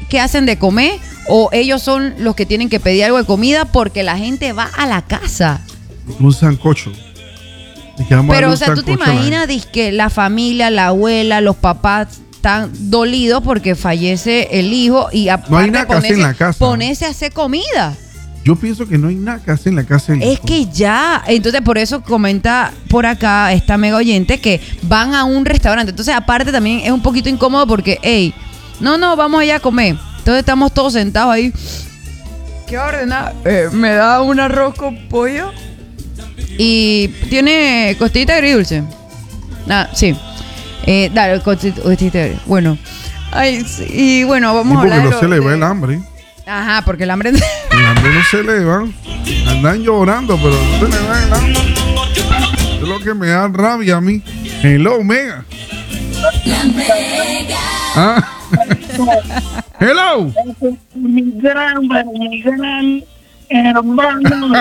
qué hacen de comer o ellos son los que tienen que pedir algo de comida porque la gente va a la casa. Un sancocho. Pero, o sea, tú te imaginas que la familia, la abuela, los papás están dolidos porque fallece el hijo y aparte no hay nada que hacer en la casa. Ponerse a hacer comida. Yo pienso que no hay nada que hacer en la casa. Es que ya, entonces por eso comenta por acá esta mega oyente que van a un restaurante. Entonces aparte también es un poquito incómodo porque, hey, no, vamos allá a comer. Entonces estamos todos sentados ahí. ¿Qué ordena? Me da un arroz con pollo y tiene costillita agridulce. Nada, sí. Dale, costillita agridulce. Bueno. Ay, sí, y bueno, vamos a hablar porque no se le va el hambre. Ajá, porque el hambre... El hambre no se le va. Andan llorando, pero no se le va el hambre. Es lo que me da rabia a mí. Hello, Mega. La Mega. Ah. Hello. Mi gran hermano.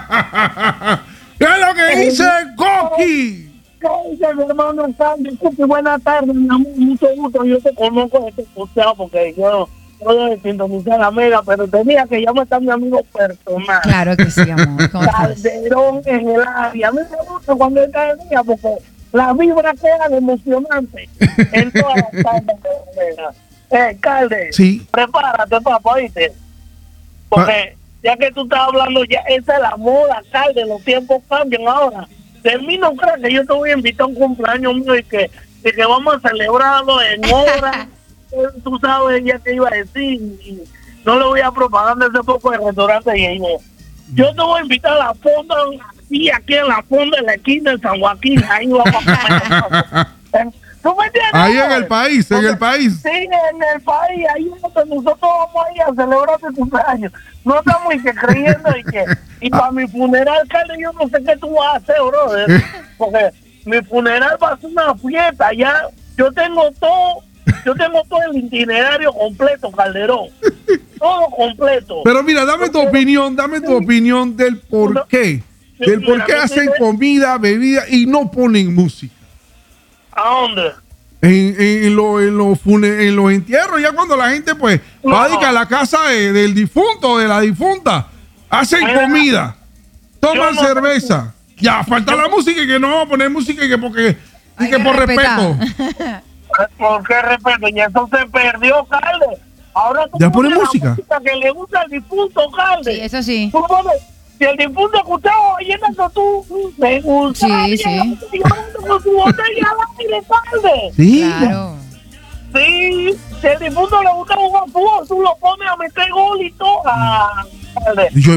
¿Qué es lo que dice Coqui? ¿Qué dice mi hermano Sandy? Buenas tardes, mi amor, mucho gusto. Yo te conozco este posteado porque yo de sintonizar la Mega, pero tenía que llamar a mi amigo personal. Claro que sí, amor. Calderón en el área. A mí me gusta cuando él cae día porque la vibra queda emocionante en todas las tardes de la Mega. Calde, sí. Prepárate, papá, ¿oíste? Porque ya que tú estás hablando, ya esa es la moda, Calde, los tiempos cambian ahora. De mí no creas que yo te voy a invitar a un cumpleaños mío y que vamos a celebrarlo en hora. Tú sabes ya que iba a decir, y no le voy a propaganda ese poco de restaurante y yo te voy a invitar a la fonda, y aquí en la fonda de la esquina de San Joaquín, ahí vamos a ¿tú me entiendes? Ahí en el país, en el país. Sí, en el país, ahí es donde nosotros vamos a ir a celebrar tu cumpleaños. No estamos creyendo y para mi funeral, Carlos, yo no sé qué tú vas a hacer, brother, porque mi funeral va a ser una fiesta, ya yo tengo todo el itinerario completo, Calderón. Todo completo. Pero mira, dame tu opinión del por qué. Del por qué hacen comida, bebida y no ponen música. ¿A dónde? En los entierros, ya cuando la gente pues va a la casa del difunto, de la difunta, hacen comida, toman cerveza. Ya, falta la música y que no vamos a poner música y que por respeto. ¿Por qué respeto? Y eso se perdió, Calde. Ahora tú ya pone música que le gusta al difunto, Calde. Sí, eso sí. Tú pones, si el difunto escuchaba oyendo tú, me gusta. Sí. Con tu botella al aire, Calde. Sí. Claro. Sí, si el difunto le gusta jugar fútbol, tú lo pones a meter gol y todo. Calde. Yo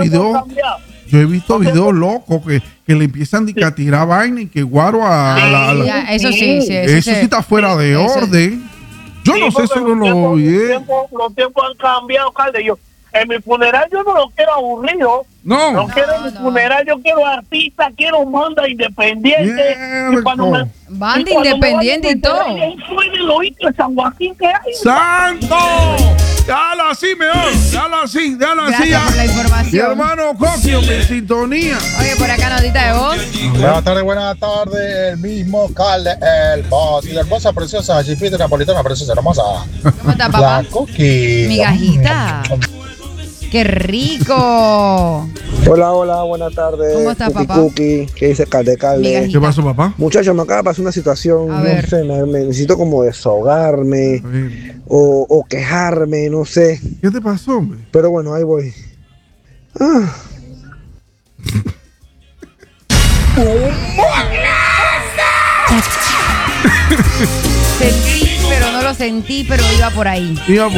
he visto videos locos que le empiezan a tirar vaina y que guaro eso sí. Eso sí está fuera de orden. Yo no sé si no lo vi. Los tiempos han cambiado, Calde. En mi funeral yo no lo quiero aburrido. No quiero en mi funeral, yo quiero artista, quiero banda independiente. Banda independiente y todo. Fue en el oído de San Joaquín que hay. ¡Santo! Déjalo así, mejor. Déjalo así. Gracias por la información. Mi hermano Coquio, en sintonía. Oye, por acá notita de voz. Buenas tardes. El mismo Calde, el boss. Y la hermosa, preciosa, chipita napolitana, preciosa, hermosa. ¿Cómo está, papá? La Coqui. Migajita. ¡Qué rico! Hola, buenas tardes. ¿Cómo estás, papá? Cookie, ¿qué dice Calde? ¿Qué pasó, papá? Muchachos, me acaba de pasar una situación, no sé, me necesito como desahogarme o quejarme, no sé. ¿Qué te pasó, hombre? Pero bueno, ahí voy. Sentí, pero no lo sentí, pero iba por ahí.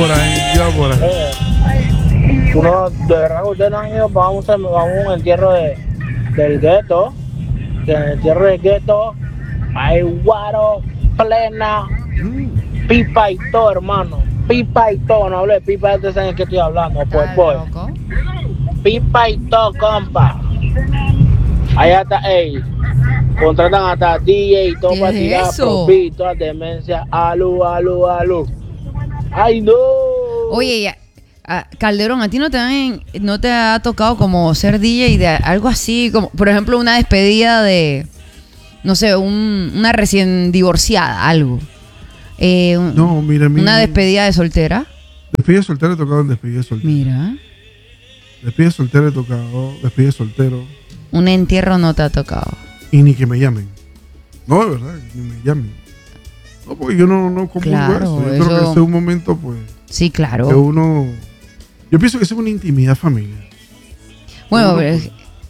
Uno, de verdad, ustedes no han ido para un entierro del gueto. En el entierro del gueto hay guaro, plena, pipa y todo, hermano. Pipa y todo, no hablo de pipa, ustedes saben de qué estoy hablando, pues. Pipa y todo, compa. Allá está, contratan hasta DJ y todo para tirar por beat, toda demencia. Alú. Ay, no. Oye, ya. Calderón, ¿a ti no te ha tocado como ser DJ de algo así? Como, por ejemplo, una despedida de, no sé, una recién divorciada, algo. No, mira. Una despedida de soltera. Despedida de soltero he tocado en despedida de soltero. Mira. Despedida de soltero he tocado, despedida de soltero. Un entierro no te ha tocado. Y ni que me llamen. No, de verdad, ni me llamen. No, porque yo no comulgo Claro, eso. Yo eso- creo que ese es un momento, pues, Sí, que claro. uno... Yo pienso que esa es una intimidad familiar. Bueno, uno, pero- pues,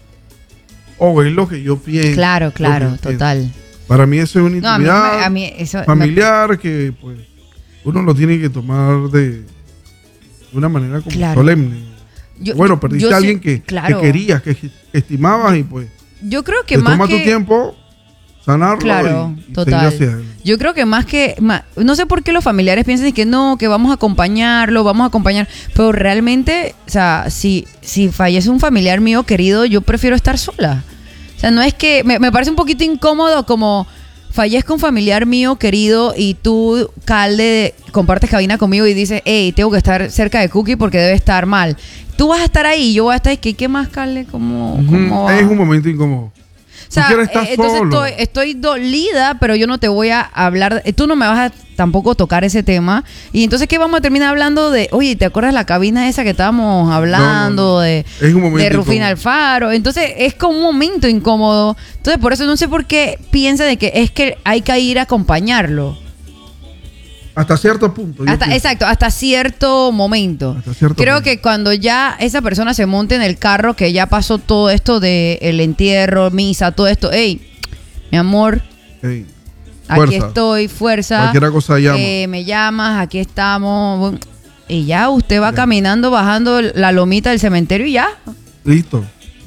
o es lo que yo pienso. claro, lo que claro, yo pienso. total. Para mí eso es una No, a mí, intimidad a mí eso familiar que, pues, uno lo tiene que tomar de una manera como Claro. solemne. Bueno, perdiste yo a sí- alguien que claro. querías, que estimabas y pues Yo creo que te más toma que tu tiempo sanarlo Claro, y total. seguir hacia adelante. Yo creo que no sé por qué los familiares piensan que no, que vamos a acompañarlo, vamos a acompañar, pero realmente, o sea, si fallece un familiar mío querido, yo prefiero estar sola. O sea, no es que, me parece un poquito incómodo como fallezca un familiar mío querido y tú, Calde, compartes cabina conmigo y dices, hey, tengo que estar cerca de Cookie porque debe estar mal. Tú vas a estar ahí, yo voy a estar ahí, ¿qué más, Calde? ¿Cómo va? Es un momento incómodo. O sea, Tú quieres estar entonces solo. estoy dolida, pero yo no te voy a hablar, tú no me vas a tampoco tocar ese tema. Y entonces, ¿qué vamos a terminar hablando de? Oye, ¿te acuerdas la cabina esa que estábamos hablando No. de Es un momento de Rufina incómodo. Alfaro? Entonces, es como un momento incómodo. Entonces, por eso no sé por qué piensa de que es que hay que ir a acompañarlo. Hasta cierto punto. yo pienso. Exacto, hasta cierto momento. Hasta cierto Creo momento. que cuando ya esa persona se monte en el carro, que ya pasó todo esto de el entierro, misa, todo esto, hey, mi amor, Ey, aquí fuerza. estoy, fuerza. Cualquier cosa llama. Me llamas, aquí estamos. Y ya usted va caminando, bajando la lomita del cementerio y ya. Listo.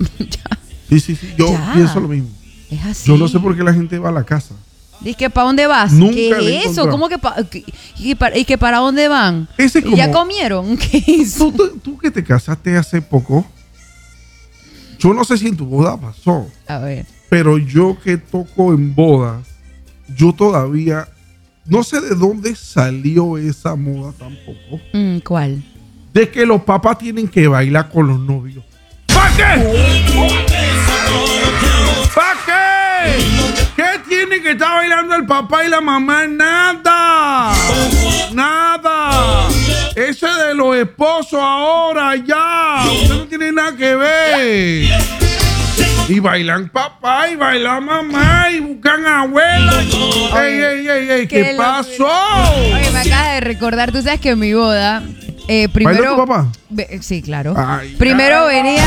Sí. Yo Ya. pienso lo mismo. Es así. Yo no sé por qué la gente va a la casa. Dice que ¿para dónde vas? Nunca ¿Qué la he es eso? encontrado. ¿Cómo que y que para dónde van? Ese ¿Y ¿Ya como- comieron? ¿Qué es eso? Tú que te casaste hace poco, yo no sé si en tu boda pasó, A ver. pero yo que toco en bodas, yo todavía no sé de dónde salió esa moda tampoco, ¿Cuál? de que los papás tienen que bailar con los novios. ¿Para qué? ¿Para qué? ¿Qué tiene que estar bailando el papá y la mamá? Nada. Nada. Ese de los esposos ahora ya. Usted no tiene nada que ver. Y bailan papá y bailan mamá y buscan abuela. Ey, Qué ¿qué locura. pasó? Oye, me acabas de recordar, tú sabes que en mi boda, primero... ¿Bailó tu papá? Sí, claro. Ay, Primero venía...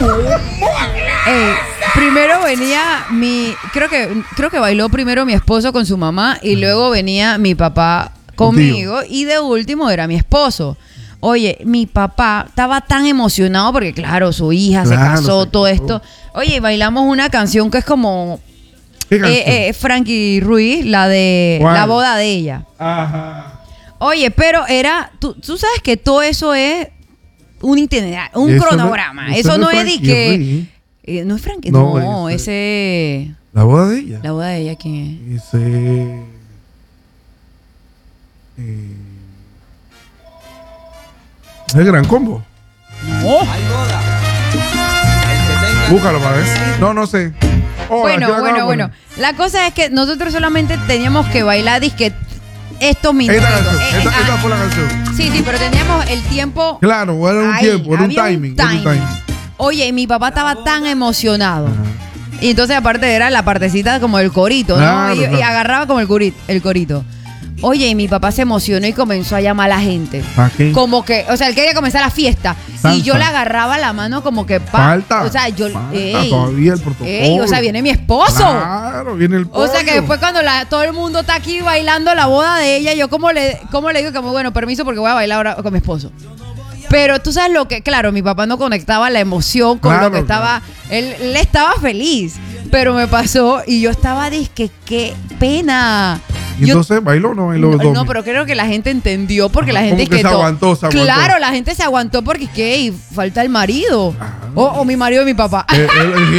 primero venía creo que bailó primero mi esposo con su mamá y luego venía mi papá conmigo y de último era mi esposo. Oye, mi papá estaba tan emocionado porque claro, su hija se Claro, casó, se todo casó. esto. Oye, bailamos una canción que es como ¿Qué canción? Frankie Ruiz, la de ¿Cuál? La boda de ella. Ajá. Oye, pero era, tú sabes que todo eso es un itinerario, un Eso no- cronograma. eso Eso no no es es de Frankie que... Ruiz. no es Frankie, No, no, ese... La boda de ella. La boda de ella, ¿quién es? Ese. El gran combo. No. Búscalo para ver. No sé. Oh, aquí la acabo de Bueno. La cosa es que nosotros solamente teníamos que bailar disque estos poner. minutos. Esta canción. Esta fue la canción. Sí, pero teníamos el tiempo. Claro, era un Ahí, tiempo, era un había timing. Era un timing. Oye, mi papá estaba tan emocionado. Y entonces aparte era la partecita como del corito, ¿no? Claro, y claro. agarraba como el corito. Oye, y mi papá se emocionó y comenzó a llamar a la gente. ¿Para qué? Como que, o sea, él quería comenzar la fiesta. Salsa. Y yo le agarraba la mano como que Falta. O sea, yo. Falta ey, todavía el protocolo. ey, o sea, viene mi esposo. Claro, viene el O sea que pollo. después cuando todo el mundo está aquí bailando la boda de ella, yo como le digo como, bueno, permiso porque voy a bailar ahora con mi esposo. Pero tú sabes lo que, claro, mi papá no conectaba la emoción con Claro, lo que estaba, él estaba feliz, pero me pasó y yo estaba, dizque, qué pena. Y entonces, ¿bailó o no bailó? No, Domi? pero creo que la gente entendió porque Ajá, la gente como que se aguantó, se aguantó. Claro, la gente se aguantó porque ¿qué? Falta el marido. Ajá. O mi marido y mi papá. El